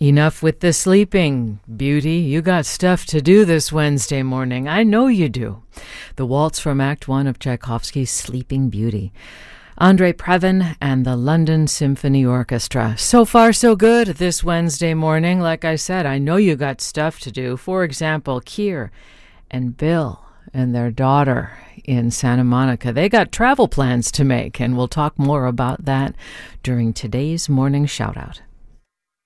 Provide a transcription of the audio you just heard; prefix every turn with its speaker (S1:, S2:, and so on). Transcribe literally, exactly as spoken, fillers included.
S1: Enough with the sleeping, Beauty. You got stuff to do this Wednesday morning. I know you do. The waltz from Act One of Tchaikovsky's Sleeping Beauty. Andre Previn and the London Symphony Orchestra. So far, so good this Wednesday morning. Like I said, I know you got stuff to do. For example, Keir and Bill and their daughter in Santa Monica. They got travel plans to make, and we'll talk more about that during today's morning shout-out.